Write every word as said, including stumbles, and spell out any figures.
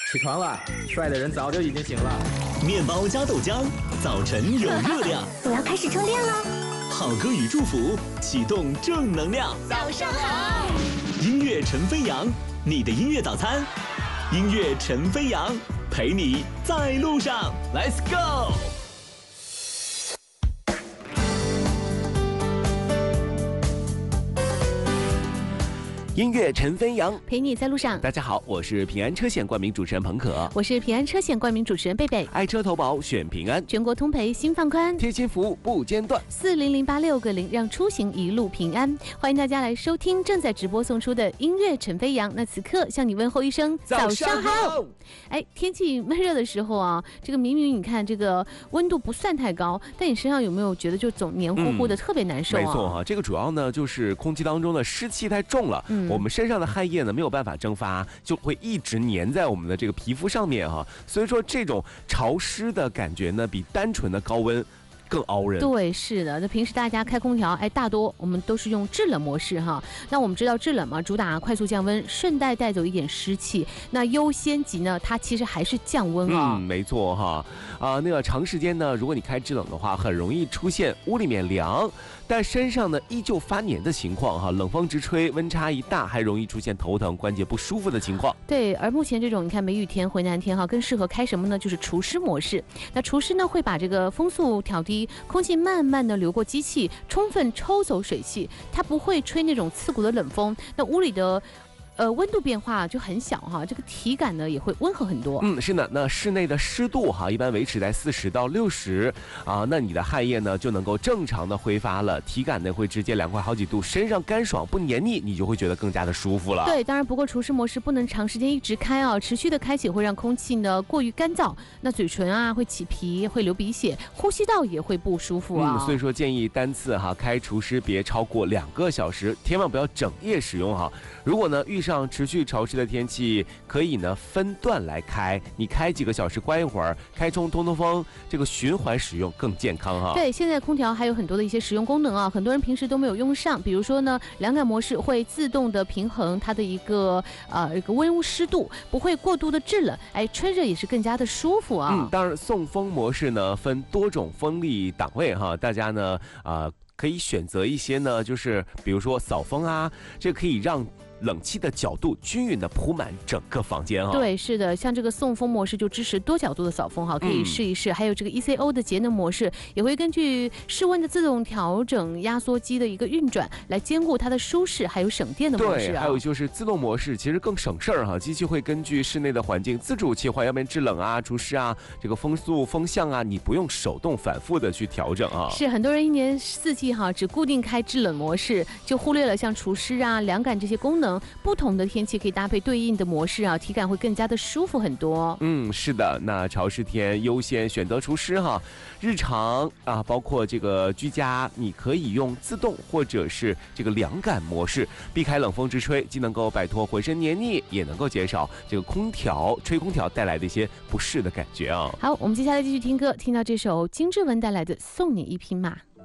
起床了，帅的人早就已经醒了。 面包加豆浆，早晨有热量。 我要开始充电了。 好歌与祝福，启动正能量。 早上好。 音乐陈飞扬，你的音乐早餐。音乐陈飞扬，陪你在路上。Let's go。 音乐陈飞扬， 陪你在路上。 大家好，我是平安车险冠名主持人彭可， 我是平安车险冠名主持人贝贝。 爱车投保选平安， 全国通赔心放宽， 贴心服务不间断。 四零零八六个零，让出行一路平安。欢迎大家来收听正在直播送出的音乐陈飞扬。那此刻向你问候一声早上好。 哎，天气闷热的时候啊，这个明明你看这个温度不算太高，但你身上有没有觉得就总黏糊糊的、嗯、特别难受啊？ 没错哈，这个主要呢就是空气当中的湿气太重了。嗯。我们身上的汗液呢没有办法蒸发，就会一直粘在我们的这个皮肤上面哈，所以说这种潮湿的感觉呢，比单纯的高温更熬人。 对，是的。那平时大家开空调，哎，大多我们都是用制冷模式哈。那我们知道制冷嘛，主打快速降温，顺带带走一点湿气。那优先级呢，它其实还是降温啊、哦。 嗯，没错哈。啊、呃，那个长时间呢，如果你开制冷的话，很容易出现屋里面凉，但身上呢依旧发黏的情况哈。冷风直吹，温差一大，还容易出现头疼、关节不舒服的情况。 对，而目前这种你看梅雨天、回南天哈，更适合开什么呢？就是除湿模式。那除湿呢，会把这个风速调低。空气慢慢的流过机器，充分抽走水汽，它不会吹那种刺骨的冷风。那屋里的呃，温度变化就很小哈，这个体感呢也会温和很多。 嗯，是的，那室内的湿度哈，一般维持在四十到六十啊，那你的汗液呢就能够正常的挥发了，体感呢会直接凉快好几度，身上干爽不黏腻，你就会觉得更加的舒服了。 对，当然不过除湿模式不能长时间一直开啊，持续的开启会让空气呢过于干燥，那嘴唇啊会起皮，会流鼻血，呼吸道也会不舒服啊。 嗯，所以说建议单次哈开除湿别超过两个小时，千万不要整夜使用哈。如果呢遇上持续潮湿的天气，可以呢分段来开，你开几个小时关一会儿，开冲通通风，这个循环使用更健康哈。 对，现在空调还有很多的一些实用功能啊，很多人平时都没有用上，比如说呢凉感模式会自动的平衡它的一个呃一个温湿度，不会过度的制冷，哎，吹着也是更加的舒服啊。 嗯，当然送风模式呢分多种风力档位哈，大家呢啊、呃、可以选择一些呢，就是比如说扫风啊，这可以让冷气的角度均匀的铺满整个房间哈、哦。 对，是的，像这个送风模式就支持多角度的扫风哈，可以试一试。嗯、还有这个 E C O 的节能模式，也会根据室温的自动调整压缩机的一个运转，来兼顾它的舒适还有省电的模式、啊。 对，还有就是自动模式，其实更省事儿哈。机器会根据室内的环境自主切换，要不然制冷啊、除湿啊、这个风速、风向啊，你不用手动反复的去调整啊。 是，很多人一年四季哈只固定开制冷模式，就忽略了像除湿啊、凉感这些功能。不同的天气可以搭配对应的模式啊，体感会更加的舒服很多。 嗯，是的，那潮湿天优先选择除湿哈。日常啊，包括这个居家，你可以用自动或者是这个凉感模式，避开冷风直吹，既能够摆脱浑身黏腻，也能够减少这个空调吹空调带来的一些不适的感觉啊。 好，我们接下来继续听歌，听到这首金志文带来的《送你一匹马》。